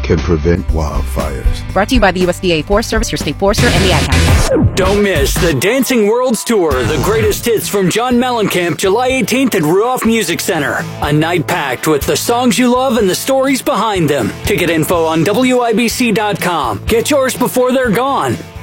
can prevent wildfires. Brought to you by the USDA Forest Service, your state forester, and the Ad Council. Don't miss the Dancing Worlds Tour, the greatest hits from John Mellencamp, July 18th at Ruoff Music Center. A night packed with the songs you love and the stories behind them. Ticket info on WIBC.com. Get yours before they're gone.